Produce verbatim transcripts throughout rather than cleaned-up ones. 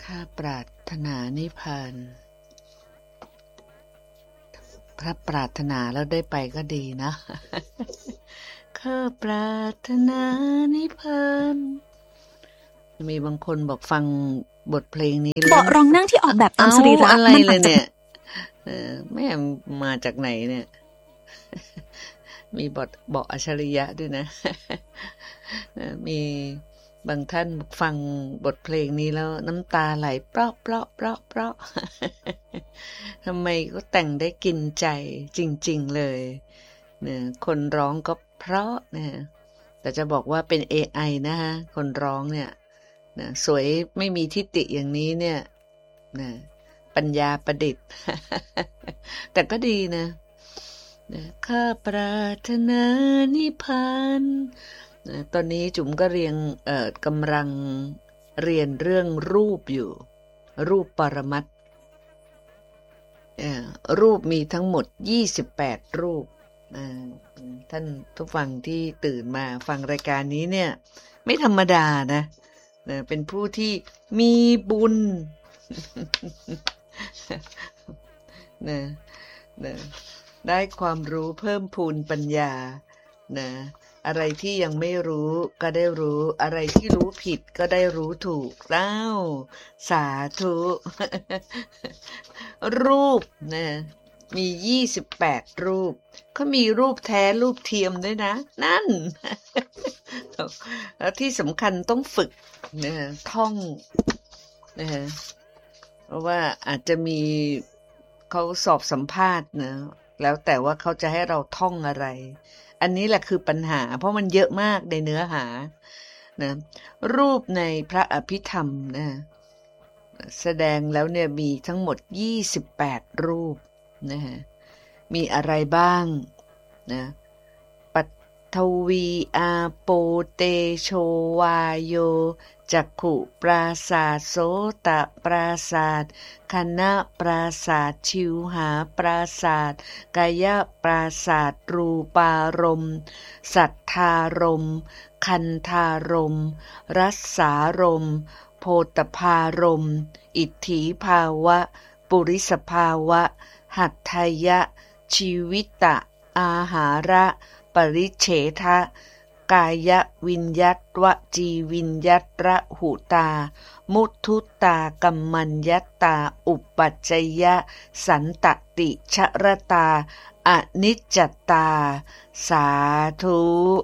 ข้าปรารถนานิพพานถ้าปรารถนาแล้วได้ไปก็ดีนะ ข้าปรารถนานิพพานมีบางคนบอกฟังบทเพลงนี้แล้วเบาะรองนั่งที่ออกแบบตามสรีระอะไรมันเลต่างยจากเนี่ยเออแม่มาจากไหนเนี่ย มีบทเบาะอัจฉริยะด้วยนะ มีบางท่านฟังบทเพลงนี้แล้วน้ำตาไหลเปราะเปราะเปราะเปราะ ทำไมก็แต่งได้กินใจจริงๆเลยเนี่ยคนร้องก็เพราะเนี่ยแต่จะบอกว่าเป็น เอ ไอ นะฮะคนร้องเนี่ยนะสวยไม่มีทิฏฐิอย่างนี้เนี่ยนะปัญญาประดิษฐ์ แต่ก็ดีนะนะข้าปรารถนานิพพานนะตอนนี้จุ๋มก็เรียนเอ่อกำลังเรียนเรื่องรูปอยู่รูปปรมัตถ์รูปมีทั้งหมดยี่สิบแปดรูปท่านผู้ฟังที่ตื่นมาฟังรายการนี้เนี่ยไม่ธรรมดานะเป็นผู้ที่มีบุญ นะนะได้ความรู้เพิ่มพูนปัญญานะอะไรที่ยังไม่รู้ก็ได้รู้อะไรที่รู้ผิดก็ได้รู้ถูกเล่าสาธุ รูปนะมียี่สิบแปดรูปเขามีรูปแท้รูปเทียมด้วยนะนั่น แล้วที่สำคัญต้องฝึกนะท่องนะเพราะว่าอาจจะมีเขาสอบสัมภาษณ์นะแล้วแต่ว่าเขาจะให้เราท่องอะไรอันนี้แหละคือปัญหาเพราะมันเยอะมากในเนื้อหานะรูปในพระอภิธรรมนะแสดงแล้วเนี่ยมีทั้งหมดยี่สิบแปดรูปนะฮะมีอะไรบ้างนะปัทวีอาโปเตโชวาโยจักขุปราศาสโสตปราศาสคณะปราศาสชิวหาปราศาสกายปราศาสรูปารมณ์สัทธารมณ์คันธารมณ์รัสสารมณ์โพธพารมณ์อิทธิภาวะปุริสภาวะหัตถยะชีวิตะอาหาระปริเฉทะกายวิญญัตวจีวิญญัตระหุตามุทุตากัมมัญญตาอุปัจจยะสันตติชรตาอนิจจตาสาธุ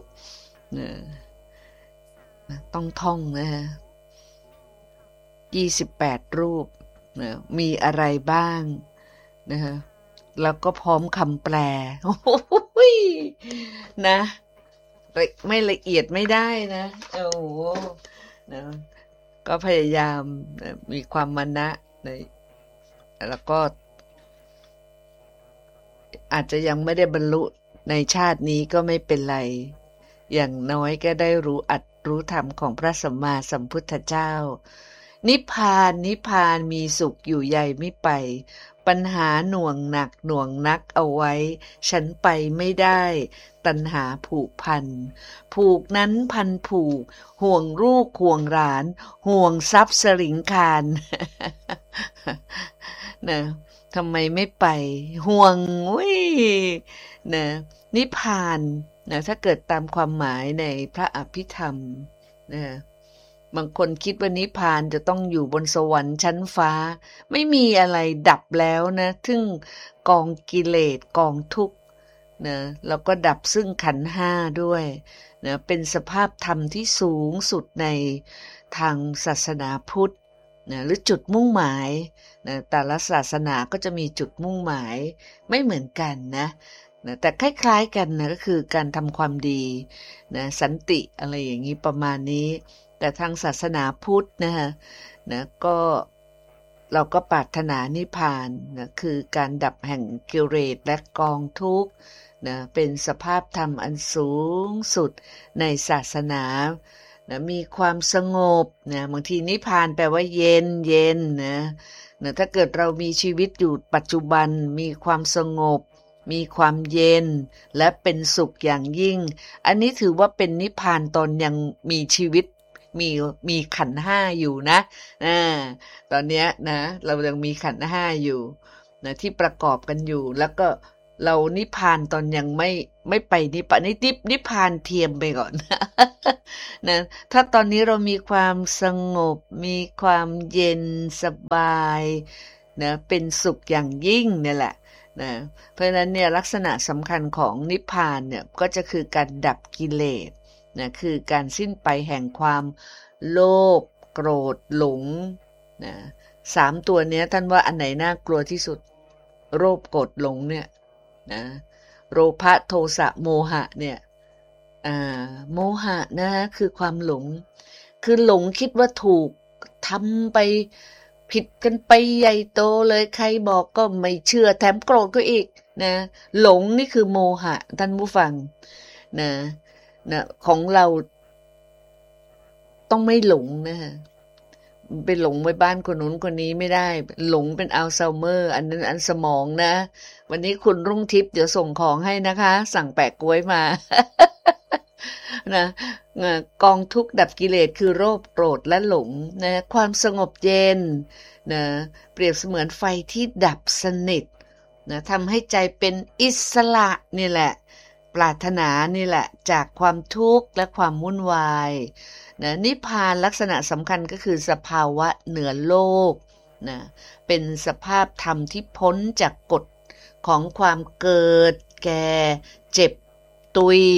ต้องท่องนะฮะยี่สิบแปดรูปนะมีอะไรบ้างนะฮะแล้วก็พร้อมคำแปลโอ้โหนะไม่ละเอียดไม่ได้นะโอ้โหนะก็พยายามมีความมานะในแล้วก็อาจจะยังไม่ได้บรรลุในชาตินี้ก็ไม่เป็นไรอย่างน้อยก็ได้รู้อัดรู้ธรรมของพระสัมมาสัมพุทธเจ้านิพพานนิพพานมีสุขอยู่ใหญ่ไม่ไปปัญหาหน่วงหนักหน่วงนักเอาไว้ฉันไปไม่ได้ตัณหาผูกพันผูกนั้นพันผูกห่วงลูกห่วงหลานห่วงทรัพย์สลิงคาร นะทำไมไม่ไปห่วงอุ้ยนะนิพพานนะถ้าเกิดตามความหมายในพระอภิธรรมนะบางคนคิดว่านิพพานจะต้องอยู่บนสวรรค์ชั้นฟ้าไม่มีอะไรดับแล้วนะทึ่งกองกิเลสกองทุกข์นะแล้วก็ดับซึ่งขันธ์ห้าด้วยนะเป็นสภาพธรรมที่สูงสุดในทางศาสนาพุทธนะหรือจุดมุ่งหมายนะแต่ละศาสนาก็จะมีจุดมุ่งหมายไม่เหมือนกันนะนะแต่คล้ายๆกันนะก็คือการทำความดีนะสันติอะไรอย่างนี้ประมาณนี้แต่ทางศาสนาพุทธนะฮะนะก็เราก็ปรารถนานิพพานนะคือการดับแห่งกิเลสและกองทุกข์นะเป็นสภาพธรรมอันสูงสุดในศาสนานะมีความสงบนะบางทีนิพพานแปลว่าเย็นเย็นนะนะถ้าเกิดเรามีชีวิตอยู่ปัจจุบันมีความสงบมีความเย็นและเป็นสุขอย่างยิ่งอันนี้ถือว่าเป็นนิพพานตอนยังมีชีวิตมีมีขันธ์ห้าอยู่นะอ่าตอนเนี้ยนะเรายังมีขันธ์ห้าอยู่นะที่ประกอบกันอยู่แล้วก็เรานิพพานตอนยังไม่ไม่ไปนิพพานนิพนิพพานเทียมไปก่อน นะถ้าตอนนี้เรามีความสงบมีความเย็นสบายนะเป็นสุขอย่างยิ่งเนี่ยแหละนะเพราะฉะนั้นเนี่ยลักษณะสำคัญของนิพพานเนี่ยก็จะคือการดับกิเลสนะคือการสิ้นไปแห่งความโลภโกรธหลงนะสามตัวเนี้ยท่านว่าอันไหนน่ากลัวที่สุดโลภโกรธหลงเนี่ยนะโลภะโทสะโมหะเนี่ยอ่าโมหะนะคือความหลงคือหลงคิดว่าถูกทำไปผิดกันไปใหญ่โตเลยใครบอกก็ไม่เชื่อแถมโกรธก็อีกนะหลงนี่คือโมหะท่านผู้ฟังนะนะของเราต้องไม่หลงนะไปหลงไปบ้านคนนู้นคนนี้ไม่ได้หลงเป็นอัลไซเมอร์อันนั้นอันสมองนะวันนี้คุณรุ่งทิพย์เดี๋ยวส่งของให้นะคะสั่งแปะกล้วยมา นะกองทุกข์ดับกิเลสคือโลภโกรธและหลงนะความสงบเย็นนะเปรียบเสมือนไฟที่ดับสนิทนะทำให้ใจเป็นอิสระนี่แหละปรารถนานี่แหละจากความทุกข์และความวุ่นวายนะนิพพานลักษณะสำคัญก็คือสภาวะเหนือโลกนะเป็นสภาพธรรมที่พ้นจากกฎของความเกิดแก่เจ็บตุย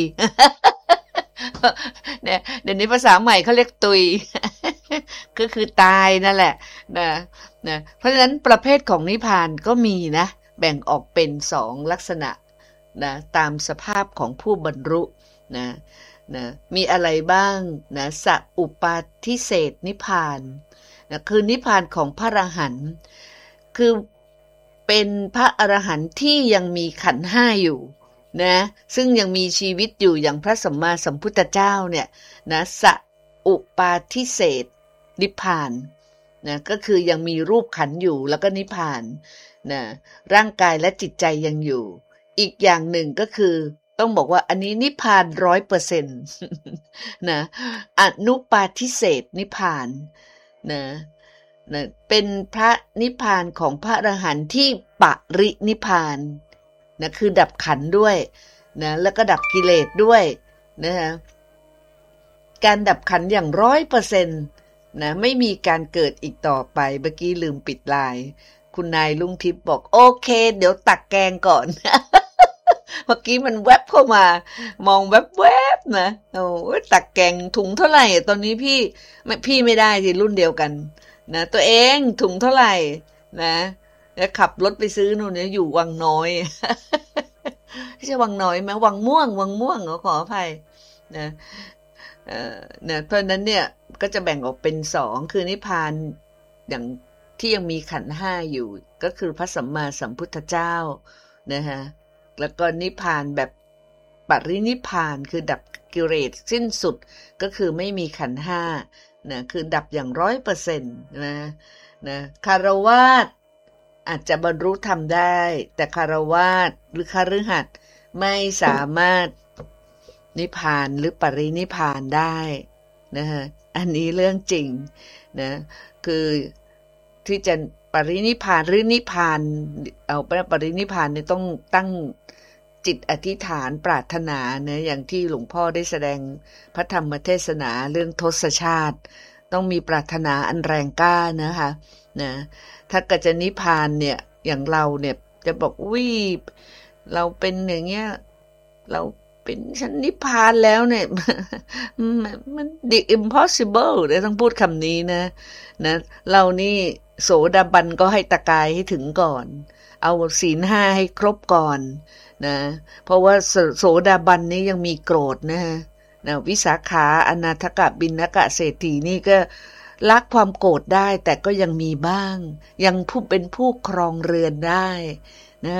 เนี่ยเดี๋ยวนี้ภาษาใหม่เขาเรียกตุย ก็คือตายนั่นแหละนะนะเพราะฉะนั้นประเภทของนิพพานก็มีนะแบ่งออกเป็นสองลักษณะนะตามสภาพของผู้บรรลุนะนะมีอะไรบ้างนะสัพอุปาทิเศษนิพพานนะคือนิพพานของพระอรหันต์คือเป็นพระอรหันต์ที่ยังมีขันธ์ห้าอยู่นะซึ่งยังมีชีวิตอยู่อย่างพระสัมมาสัมพุทธเจ้าเนี่ยนะสัพอุปาทิเศษนิพพานนะก็คือยังมีรูปขันธ์อยู่แล้วก็นิพพานนะร่างกายและจิตใจยังอยู่อีกอย่างหนึ่งก็คือต้องบอกว่าอันนี้นิพพาน ร้อยเปอร์เซ็นต์ นะอนุปาทิเศษนิพพานนะนะเป็นพระนิพพานของพระอรหันต์ที่ปรินิพพานนะคือดับขันธ์ด้วยนะแล้วก็ดับกิเลสด้วยนะฮะการดับขันธ์อย่าง ร้อยเปอร์เซ็นต์ นะไม่มีการเกิดอีกต่อไปเมื่อกี้ลืมปิดไลน์คุณนายลุงทิพย์บอกโอเคเดี๋ยวตักแกงก่อน เมื่อกี้มันแวบเข้ามามองแวบๆนะโอ้ตักแกงถุงเท่าไหร่ตอนนี้พี่ไม่พี่ไม่ได้สิรุ่นเดียวกันนะตัวเองถุงเท่าไหร่นะแล้วขับรถไปซื้อนู่นเนี่ยอยู่วังน้อย ไม่ใช่วังน้อยไหมวังม่วงวังม่วงขอขออภัยนะเอ่อนะเพราะนั้นเนี่ยก็จะแบ่งออกเป็นสองคือนิพพานอย่างที่ยังมีขันธ์ห้าอยู่ก็คือพระสัมมาสัมพุทธเจ้านะฮะแล้วก็นิพพานแบบปรินิพพานคือดับกิเลสสิ้นสุดก็คือไม่มีขันธ์ห้านะคือดับอย่าง ร้อยเปอร์เซ็นต์ นะนะคฤหัสถ์อาจจะบรรลุธรรมได้แต่คฤหัสถ์หรือคฤหัสถ์ไม่สามารถนิพพานหรือปรินิพพานได้นะฮะอันนี้เรื่องจริงนะคือที่จะปรินิพพานหรือนิพพานเอาไปปรินิพพานเนี่ยต้องตั้งจิตอธิษฐานปรารถนานะอย่างที่หลวงพ่อได้แสดงพระธรรมเทศนาเรื่องทศชาติต้องมีปรารถนาอันแรงกล้านะคะนะถ้าก็จะนิพพานเนี่ยอย่างเราเนี่ยจะบอกอุ้ยเราเป็นอย่างเงี้ยเราเป็นฉันนิพพานแล้วเนี่ย มัน the impossible เดี๋ยวต้องพูดคำนี้นะนะเรานี่โสดาบันก็ให้ตะกายให้ถึงก่อนเอาศีลห้าให้ครบก่อนนะเพราะว่าโสดาบันนี้ยังมีโกรธนะนะวิสาขาอนาถกะบิณกะเศรษฐีนี่ก็ละความโกรธได้แต่ก็ยังมีบ้างยังผู้เป็นผู้ครองเรือนได้นะ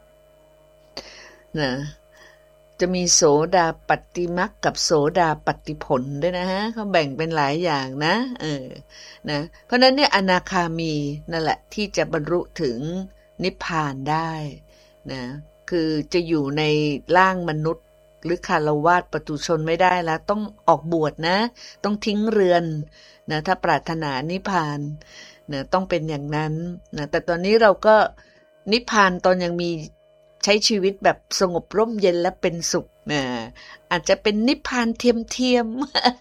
นะจะมีโสดาปัตติมรรคกับโสดาปัตติผลด้วยนะฮะเขาแบ่งเป็นหลายอย่างนะเออนะเพราะนั้นเนี่ยอนาคามีนั่นแหละที่จะบรรลุถึงนิพพานได้นะคือจะอยู่ในร่างมนุษย์หรือคฤหัสถ์ปุถุชนไม่ได้แล้วต้องออกบวชนะต้องทิ้งเรือนนะถ้าปรารถนานิพพานนะต้องเป็นอย่างนั้นนะแต่ตอนนี้เราก็นิพพานตอนยังมีใช้ชีวิตแบบสงบร่มเย็นและเป็นสุขนะอาจจะเป็นนิพพานเทียม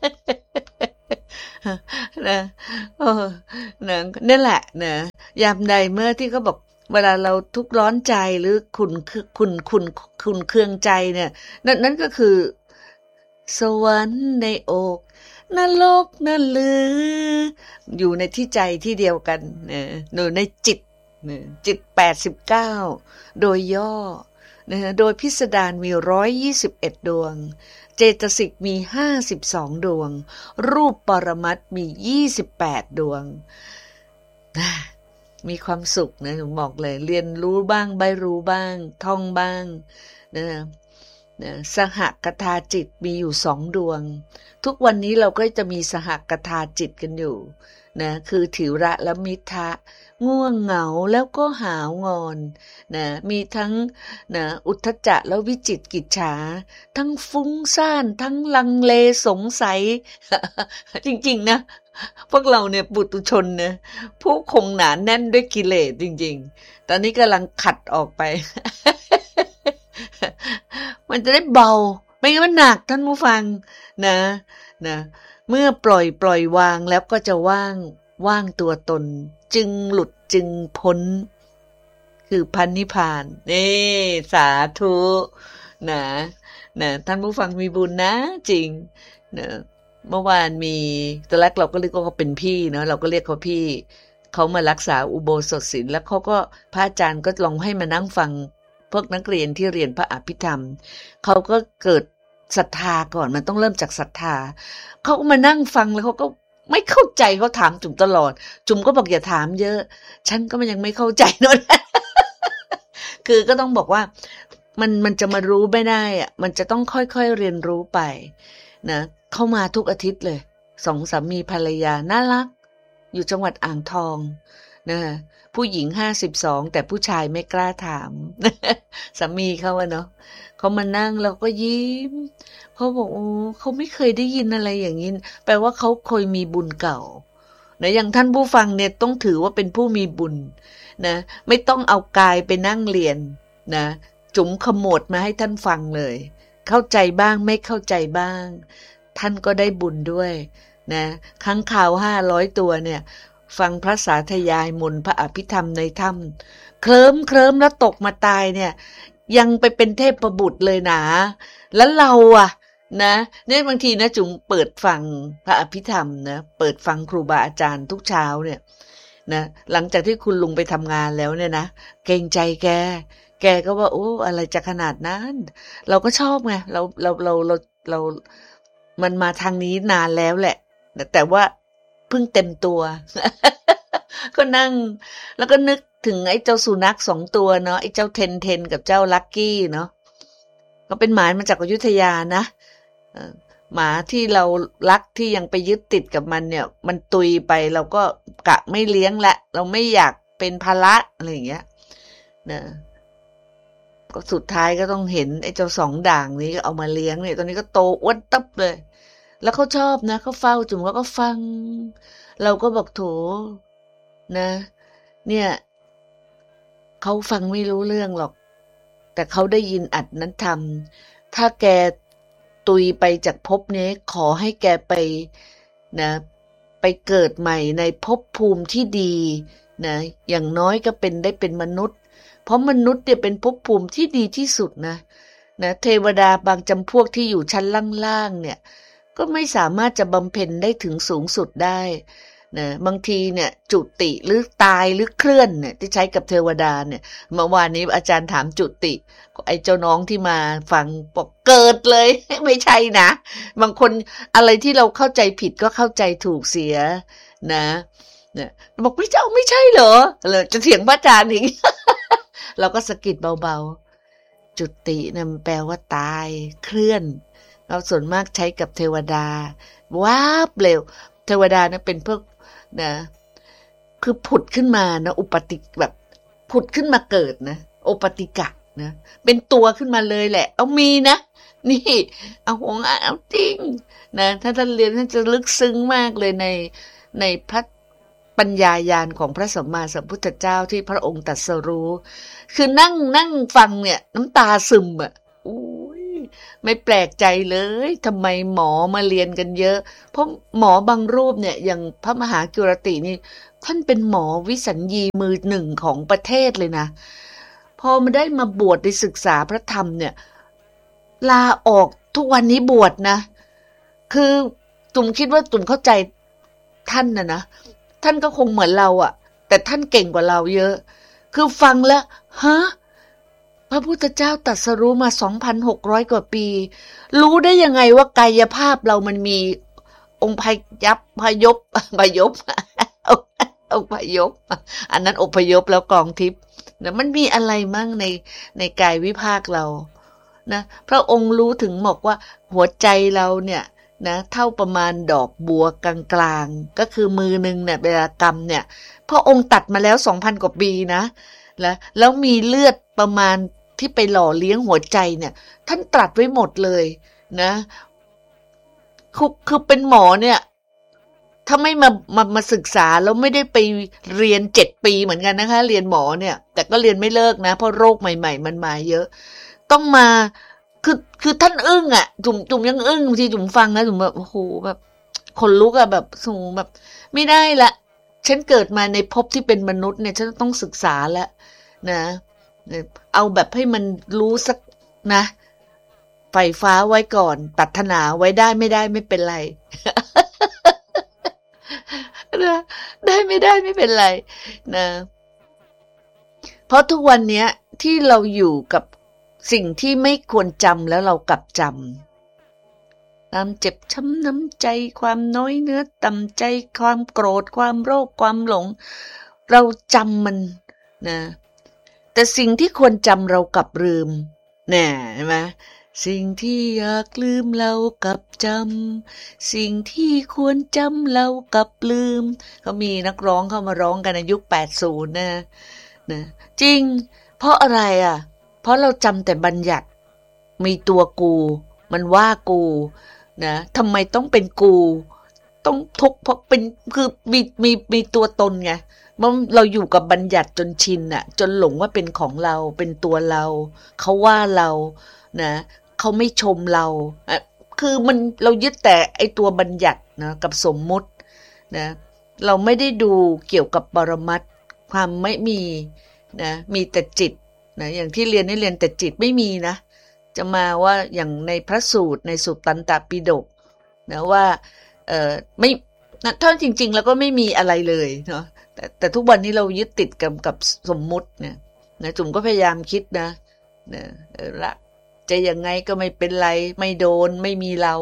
ๆนะโอ้นะนั่นแหละนะยามใดเมื่อที่เขาบอกเวลาเราทุกข์ร้อนใจหรือขุ่นขุ่นขุ่นขุ่นเคืองใจเนี่ยนั่นนั่นก็คือสวรรค์ในอกนรกนั่นหรืออยู่ในที่ใจที่เดียวกันนะอยู่ในจิตจิตแปดสิบเก้าโดยย่อนะฮะโดยพิสดารมีหนึ่งร้อยยี่สิบเอ็ดดวงเจตสิกมีห้าสิบสองดวงรูปปรมัตถ์มียี่สิบแปดดวงนะมีความสุขนะผมบอกเลยเรียนรู้บ้างใบรู้บ้างท่องบ้างนะนะสหกทาจิตมีอยู่สองดวงทุกวันนี้เราก็จะมีสหกทาจิตกันอยู่นะคือถิระและมิทะง่วงเหงาแล้วก็หาวงอนนะมีทั้งนะอุทธัจจะแล้ววิจิกิจฉาทั้งฟุ้งซ่านทั้งลังเลสงสัย จริงๆนะพวกเราเนี่ยปุถุชนเนี่ยผู้คงหนาแน่นด้วยกิเลสจริงๆตอนนี้กำลังขัดออกไป มันจะได้เบาไม่งั้นมันหนักท่านผู้ฟังนะนะเมื่อปล่อยปล่อยวางแล้วก็จะว่างว่างตัวตนจึงหลุดจึงพ้นคือพันนิพพานนี่สาธุนะนะท่านผู้ฟังมีบุญนะจริงนะเมื่อวานมีตอนแรกเราก็เรียกว่าเขาเป็นพี่เนาะเราก็เรียกเขาพี่เขามารักษาอุโบสถศีลแล้วเขาก็พระอาจารย์ก็ลองให้มานั่งฟังพวกนักเรียนที่เรียนพระอภิธรรมเขาก็เกิดศรัทธาก่อนมันต้องเริ่มจากศรัทธาเขาก็มานั่งฟังแล้วเขาก็ไม่เข้าใจเขาถามจุ๋มตลอดจุ๋มก็บอกอย่าถามเยอะฉันก็มันยังไม่เข้าใจเนอะ คือก็ต้องบอกว่ามันมันจะมารู้ไม่ได้อะมันจะต้องค่อยๆเรียนรู้ไปนะเข้ามาทุกอาทิตย์เลยสองสามีภรรยาน่ารักอยู่จังหวัดอ่างทองนะผู้หญิงห้าสิบสองแต่ผู้ชายไม่กล้าถาม สามีเขาอะเนาะเขามานั่งแล้วก็ยิ้มเขาบอกโอ้เขาไม่เคยได้ยินอะไรอย่างนี้แปลว่าเขาเคยมีบุญเก่านะอย่างท่านผู้ฟังเนี่ยต้องถือว่าเป็นผู้มีบุญนะไม่ต้องเอากายไปนั่งเรียนนะจุ๋มขมวดมาให้ท่านฟังเลยเข้าใจบ้างไม่เข้าใจบ้างท่านก็ได้บุญด้วยนะค้างคาวห้าร้อยตัวเนี่ยฟังพระสาธยายมนต์พระอภิธรรมในถ้ำเคลิ้มเคลิ้มแล้วตกมาตายเนี่ยยังไปเป็นเทพบุตรเลยนะแล้วเราอะนะเนี่ยบางทีนะจุ๋มเปิดฟังพระอภิธรรมนะเปิดฟังครูบาอาจารย์ทุกเช้าเนี่ยนะหลังจากที่คุณลุงไปทำงานแล้วเนี่ยนะเกรงใจแกแกก็ว่าโอ้อะไรจะขนาดนั้นเราก็ชอบไงเราเราเราเราเรามันมาทางนี้นานแล้วแหละแต่ว่าเพิ่งเต็มตัว ก็นั่งแล้วก็นึกถึงไอ้เจ้าสุนัขสองตัวเนาะไอ้เจ้าเทนเทนกับเจ้าลักกี้เนาะก็เป็นหมามาจากอยุธยานะหมาที่เรารักที่ยังไปยึดติดกับมันเนี่ยมันตุยไปเราก็กะไม่เลี้ยงละเราไม่อยากเป็นภาระอะไรอย่างเงี้ยนะก็สุดท้ายก็ต้องเห็นไอ้เจ้าสองด่างนี้ก็เอามาเลี้ยงเนี่ยตอนนี้ก็โตอ้วนตับเลยแล้วเขาชอบนะเขาเฝ้าจุ๋มเขาก็ฟังเราก็บอกโถนะเนี่ยเขาฟังไม่รู้เรื่องหรอกแต่เขาได้ยินอัดนั้นทำถ้าแกตุยไปจากภพนี้ขอให้แกไปนะไปเกิดใหม่ในภพภูมิที่ดีนะอย่างน้อยก็เป็นได้เป็นมนุษย์เพราะมนุษย์เนี่ยเป็นภพภูมิที่ดีที่สุดนะนะเทวดาบางจำพวกที่อยู่ชั้นล่างๆเนี่ยก็ไม่สามารถจะบำเพ็ญได้ถึงสูงสุดได้นะบางทีเนี่ยจุติหรือตายหรือเคลื่อนเนี่ยที่ใช้กับเทวดาเนี่ยเมื่อวานนี้อาจารย์ถามจุติไอ้เจ้าน้องที่มาฟังบอกเกิดเลยไม่ใช่นะบางคนอะไรที่เราเข้าใจผิดก็เข้าใจถูกเสียนะเนี่ยบอกไม่เจ้าไม่ใช่เหรอเลยจะเถียงพระอาจารย์อีก เราก็สะกิดเบาๆจุติเนี่ยมันแปลว่าตายเคลื่อนเราส่วนมากใช้กับเทวดาว้าบเร็วเทวดานะเป็นพวกนะคือผุดขึ้นมานะอุปติแบบผุดขึ้นมาเกิดนะโอปติกะนะเป็นตัวขึ้นมาเลยแหละเอามีนะนี่เอาหงส์เอาจริงนะถ้าท่านเรียนท่านจะลึกซึ้งมากเลยในในพระปัญญาญาณของพระสัมมาสัมพุทธเจ้าที่พระองค์ตรัสรู้คือนั่งนั่งฟังเนี่ยน้ำตาซึมอ่ะอุ้ยไม่แปลกใจเลยทำไมหมอมาเรียนกันเยอะเพราะหมอบางรูปเนี่ยอย่างพระมหากิรตินี่ท่านเป็นหมอวิสัญญีมือหนึ่งของประเทศเลยนะพอมาได้มาบวชได้ศึกษาพระธรรมเนี่ยลาออกทุกวันนี้บวชนะคือตุ่มคิดว่าตุ่มเข้าใจท่านนะนะท่านก็คงเหมือนเราอะแต่ท่านเก่งกว่าเราเยอะคือฟังแล้วฮะพระพุทธเจ้าตรัสรู้มา สองพันหกร้อย กว่าปีรู้ได้ยังไงว่ากายภาพเรามันมีองค์พยัพพยพพยพองค์พยพอันนั้นอพยพแล้วกองทิพย์นะมันมีอะไรมั่งในในกายวิภาคเรานะพระองค์รู้ถึงบอกว่าหัวใจเราเนี่ยนะเท่าประมาณดอกบัวกลางๆก็คือมือนึงเนี่ยเวลากำเนี่ยพระองค์ตัดมาแล้ว สองพัน กว่าปีนะแล้วแล้วมีเลือดประมาณที่ไปหล่อเลี้ยงหัวใจเนี่ยท่านตรัสไว้หมดเลยนะคือคือเป็นหมอเนี่ยถ้าไม่มามามาศึกษาแล้วไม่ได้ไปเรียนเจ็ดปีเหมือนกันนะคะเรียนหมอเนี่ยแต่ก็เรียนไม่เลิกนะเพราะโรคใหม่ๆมันมาเยอะต้องมาคือคือท่านอึ้งอ่ะจุ่มจุ่มยังอึ้งบางทีจุ่มฟังนะจุ่มแบบโอ้โหแบบคนลุกอะแบบสูงแบบไม่ได้ละฉันเกิดมาในภพที่เป็นมนุษย์เนี่ยฉันต้องศึกษาแล้วนะเอาแบบให้มันรู้สักนะไฟฟ้าไว้ก่อนปรารถนาไว้ได้ไม่ได้ไม่เป็นไร นะได้ไม่ได้ไม่เป็นไรนะเพราะทุกวันนี้ที่เราอยู่กับสิ่งที่ไม่ควรจำแล้วเรากลับจำความเจ็บช้ำน้ำใจความน้อยเนื้อต่ำใจความโกรธความโลภความหลงเราจำมันนะแต่สิ่งที่ควรจำเรากลับลืมแน่ใช่ไหมสิ่งที่อยากลืมเรากลับจำสิ่งที่ควรจำเรากลับลืมเขามีนักร้องเข้ามาร้องกันในยุคแปดสิบนะนะจริงเพราะอะไรอ่ะเพราะเราจำแต่บัญญัติมีตัวกูมันว่ากูนะทำไมต้องเป็นกูต้องทุกข์เพราะเป็นคือมีมีมีตัวตนไงมันเราอยู่กับบัญญัติจนชินอะจนหลงว่าเป็นของเราเป็นตัวเราเขาว่าเรานะเขาไม่ชมเราอะคือมันเรายึดแต่ไอตัวบัญญัตินะกับสมมุตินะเราไม่ได้ดูเกี่ยวกับปรมัตถ์ความไม่มีนะมีแต่จิตนะอย่างที่เรียนนี่เรียนแต่จิตไม่มีนะจะมาว่าอย่างในพระสูตรในสุตตันตปิฎกนะว่าเอ่อไม่นะถ้าจริงๆแล้วก็ไม่มีอะไรเลยเนาะแต่แต่ทุกวันนี้เรายึดติดกับกับสมมุติเนี่ยนะจุ๋มก็พยายามคิดนะนะเออละจะยังไงก็ไม่เป็นไรไม่โดนไม่มีเรา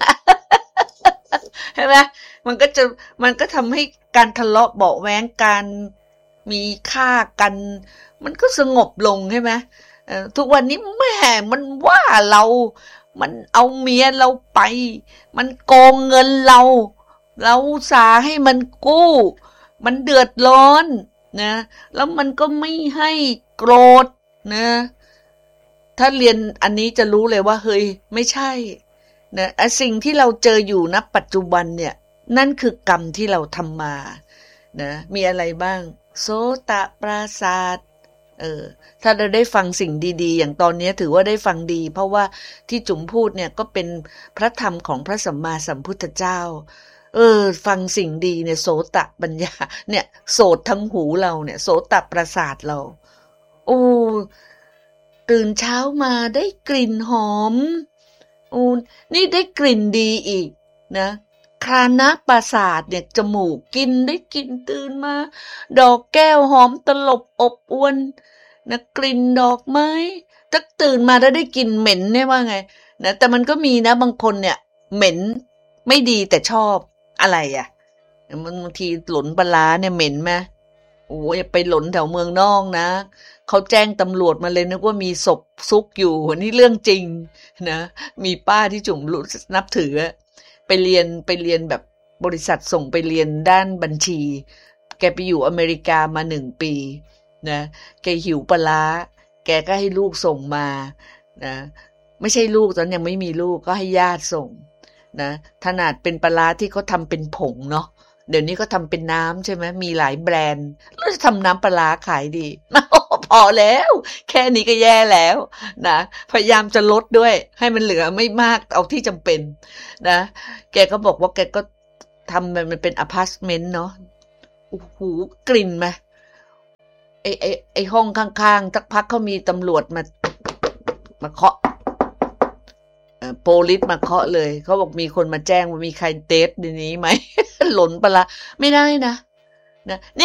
ใช่ไหมมันก็จะมันก็ทำให้การทะเลาะเบาะแว้งการมีฆ่ากันมันก็สงบลงใช่ไหมทุกวันนี้แม่มันว่าเรามันเอาเมียเราไปมันโกงเงินเราเราสาให้มันกู้มันเดือดร้อนนะแล้วมันก็ไม่ให้โกรธนะถ้าเรียนอันนี้จะรู้เลยว่าเฮ้ยไม่ใช่นะไอ้สิ่งที่เราเจออยู่ณปัจจุบันเนี่ยนั่นคือกรรมที่เราทำมานะมีอะไรบ้างโสตปราสาทเออถ้าเราได้ฟังสิ่งดีๆอย่างตอนนี้ถือว่าได้ฟังดีเพราะว่าที่จุ๋มพูดเนี่ยก็เป็นพระธรรมของพระสัมมาสัมพุทธเจ้าเออฟังสิ่งดีเนี่ยโสตปัญญาเนี่ยโสตทั้งหูเราเนี่ยโสตประสาทเราโอ้ตื่นเช้ามาได้กลิ่นหอมโอ้นี่ได้กลิ่นดีอีกนะคานะประสาทเนี่ยจมูกกินได้กลิ่นตื่นมาดอกแก้วหอมตลบอบอวนนะกลิ่นดอกไม้ถ้าตื่นมาแล้วได้กลิ่นเหม็นเนี่ยว่าไงนะแต่มันก็มีนะบางคนเนี่ยเหม็นไม่ดีแต่ชอบอะไรอ่ะบางทีหล่นปลาร้าเนี่ยเหม็นไหมโอ้ยไปหล่นแถวเมืองนอกนะเขาแจ้งตำรวจมาเลยนึกว่ามีศพซุกอยู่นี่เรื่องจริงนะมีป้าที่จุ๋มรู้นับถือไปเรียนไปเรียนแบบบริษัทส่งไปเรียนด้านบัญชีแกไปอยู่อเมริกามาหนึ่งปีนะแกหิวปลาร้าแกก็ให้ลูกส่งมานะไม่ใช่ลูกตอนยังไม่มีลูกก็ให้ญาติส่งนะขนาดเป็นปลาร้าที่เขาทำเป็นผงเนาะเดี๋ยวนี้ก็ทำเป็นน้ำใช่ไหมมีหลายแบรนด์แล้วจะทำน้ำปลาร้าขายดี พอแล้วแค่นี้ก็แย่แล้วนะพยายามจะลดด้วยให้มันเหลือไม่มากเอาที่จำเป็นนะแกก็บอกว่าแกก็ทำมันเป็นอพาร์ตเมนต์เนาะโอ้โหกลิ่นไหมไอไอไอห้องข้างๆสักพักเขามีตำรวจมามาเคาะโปลิสมาเคาะเลยเขาบอกมีคนมาแจ้งว่ามีใครเทสในนี้ไหม หล่นปะละไม่ได้นะนะ